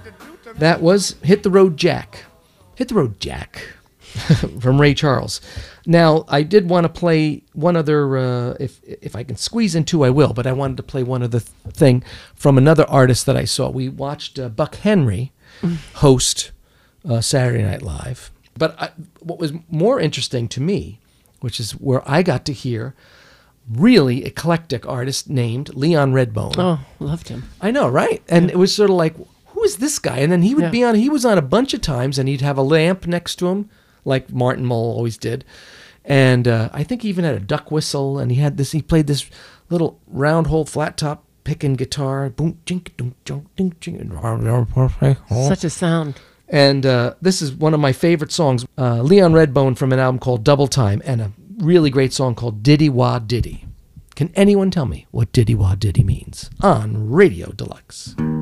That was Hit the Road Jack. Hit the Road Jack from Ray Charles. Now, I did want to play one other, if I can squeeze in two, I will, but I wanted to play one other thing from another artist that I saw. We watched Buck Henry host Saturday Night Live. But what was more interesting to me, which is where I got to hear really eclectic artist named Leon Redbone. Oh, loved him. I know, right? And it was sort of like, who is this guy? And then he would be on, he was on a bunch of times, and he'd have a lamp next to him, like Martin Mull always did. And I think he even had a duck whistle, and he played this little round hole flat top picking guitar. Boom, jink, dunk, junk, dink, jink. Such a sound. And this is one of my favorite songs, Leon Redbone from an album called Double Time, and a really great song called Diddy Wah Diddy. Can anyone tell me what Diddy Wah Diddy means? On Radio Deluxe.